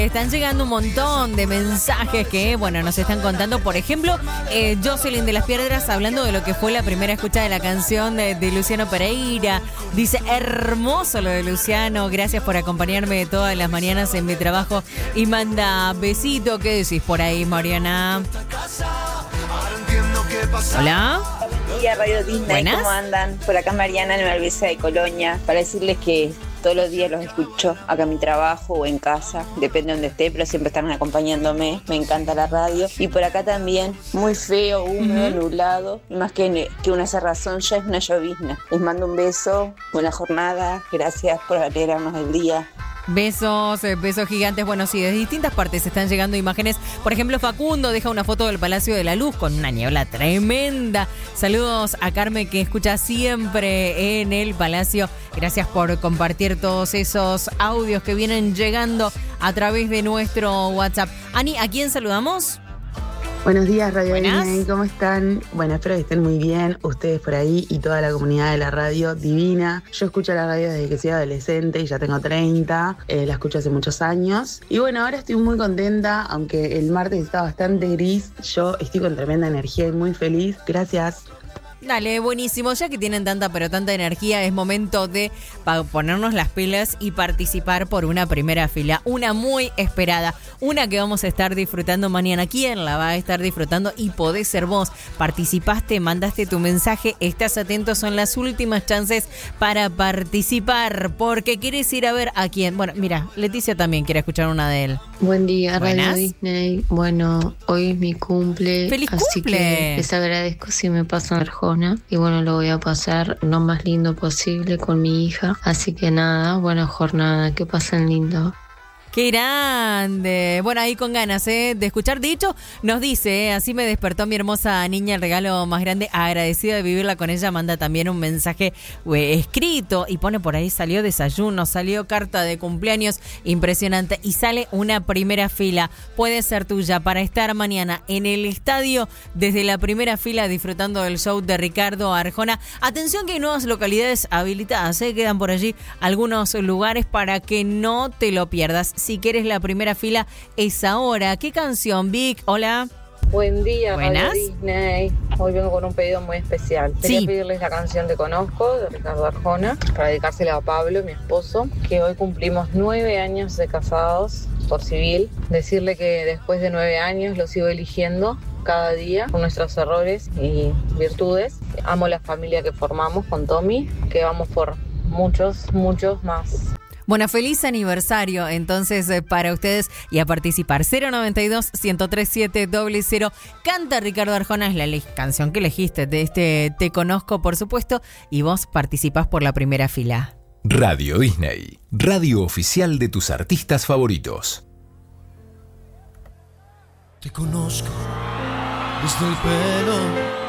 Están llegando un montón de mensajes que, bueno, nos están contando. Por ejemplo, Jocelyn de las Piedras hablando de lo que fue la primera escucha de la canción de Luciano Pereira. Dice, hermoso lo de Luciano, gracias por acompañarme todas las mañanas en mi trabajo. Y manda besito. ¿Qué decís por ahí, Mariana? Hola. Buen día, Radio Disney. ¿Buenas? ¿Cómo andan? Por acá Mariana, en Malvesa de Colonia, para decirles que todos los días los escucho acá en mi trabajo o en casa, depende de donde esté, pero siempre están acompañándome. Me encanta la radio. Y por acá también, muy feo, húmedo, nublado. Y más que una cerrazón, ya es una llovizna. Les mando un beso, buena jornada. Gracias por alegrarnos el día. Besos gigantes. Bueno, sí, de distintas partes están llegando imágenes. Por ejemplo, Facundo deja una foto del Palacio de la Luz con una niebla tremenda. Saludos a Carmen, que escucha siempre en el Palacio. Gracias por compartir todos esos audios que vienen llegando a través de nuestro WhatsApp. Ani, ¿a quién saludamos? Buenos días, Radio Buenas. Disney, ¿cómo están? Bueno, espero que estén muy bien, ustedes por ahí y toda la comunidad de la radio divina. Yo escucho la radio desde que soy adolescente y ya tengo 30, la escucho hace muchos años. Y bueno, ahora estoy muy contenta, aunque el martes está bastante gris, yo estoy con tremenda energía y muy feliz. Gracias. Dale, buenísimo. Ya que tienen tanta energía, es momento de ponernos las pilas y participar por una primera fila. Una muy esperada, una que vamos a estar disfrutando mañana. ¿Quién la va a estar disfrutando? Y podés ser vos. Participaste, mandaste tu mensaje, estás atento, son las últimas chances para participar, porque querés ir a ver a quién. Bueno, mira, Leticia también quiere escuchar una de él. Buen día, Buenas. Radio Disney. Bueno, hoy es mi cumple. ¡Feliz así cumple! que les agradezco si me pasan a Arjona. Y bueno, lo voy a pasar lo más lindo posible con mi hija. Así que nada, buena jornada. Que pasen lindo. ¡Qué grande! Bueno, ahí con ganas de escuchar. De hecho, nos dice, así me despertó mi hermosa niña, el regalo más grande, agradecida de vivirla con ella. Manda también un mensaje escrito y pone por ahí, salió desayuno, salió carta de cumpleaños, impresionante. Y sale una primera fila, puede ser tuya, para estar mañana en el estadio desde la primera fila disfrutando del show de Ricardo Arjona. Atención que hay nuevas localidades habilitadas, quedan por allí algunos lugares para que no te lo pierdas. Si quieres la primera fila, es ahora. ¿Qué canción, Vic? Hola. Buen día, Buenas. Radio Disney. Hoy vengo con un pedido muy especial. Quería pedirles la canción Te Conozco, de Ricardo Arjona, para dedicársela a Pablo, mi esposo, que hoy cumplimos 9 años de casados por civil. Decirle que después de 9 años lo sigo eligiendo cada día con nuestros errores y virtudes. Amo la familia que formamos con Tommy, que vamos por muchos más. Bueno, feliz aniversario entonces para ustedes y a participar. 092-1037-000. Canta Ricardo Arjona, es la canción que elegiste de este Te Conozco, por supuesto, y vos participás por la primera fila. Radio Disney, radio oficial de tus artistas favoritos. Te conozco desde el pelo